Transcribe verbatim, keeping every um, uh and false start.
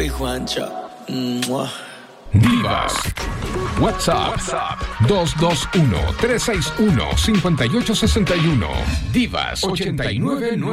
Papi Juancho. Mua. Divas. WhatsApp, WhatsApp dos dos uno, tres seis uno, cinco ocho seis uno. Divas ochenta y nueve nueve.